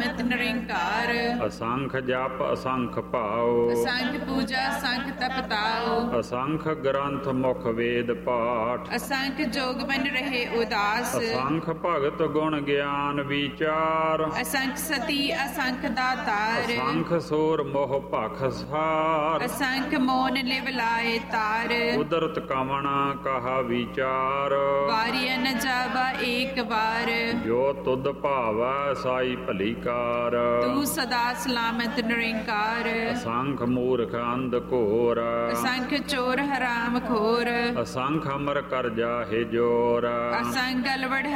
ਸਲਾਮਤ ਨਿਰੰਕਾਰ। ਅਸੰਖ ਜਪ ਅਸੰਖ ਭਾਉ, ਅਸੰਖ ਪੂਜਾ ਅਸੰਖ ਤਪ ਤਾਉ। ਅਸੰਖ ਗ੍ਰੰਥ ਮੁਖ ਵੇਦ ਪਾਠ, ਅਸੰਖ ਜੋਗ ਬਨ ਰਹੇ ਉਦਾਸ। ਅਸੰਖ ਭਗਤ ਗੁਣ ਗਿਆਨ ਵਿਚਾਰ, ਅਸੰਖ ਸਤੀ ਅਸੰਖ ਦਾਤਾਰ। ਅਸੰਖ ਸੂਰ ਮੋਹ ਭਖ ਸਾਰ, ਅਸੰਖ ਮੋਨ ਲਿਵ ਲਾਏ ਤਾਰ। ਉਦਰਤ ਕਵਣਾ ਕਹਾ ਵਿਚਾਰ, ਵਾਰਿਆ ਨ ਜਾਵਾ ਏਕ ਵਾਰ। ਜੋ ਤੁਧ ਭਾਵੈ ਸਾਈ ਭਲੀ ਕਾਰ। ਤੂੰ ਸਦਾ ਸਲਾਮਤ ਨਿਰੰਕਾਰ। ਅਸੰਖ ਮੂਰਖ ਅੰਧ ਘੋਰ, ਅਸੰਖ ਚੋਰ ਹਰਾਮ ਖੋਰ। ਅਸੰਖ ਅਮਰ ਕਰ ਜਾਹੇ ਜੋਰ। ਅਸੰਖ ਗਲਵੜ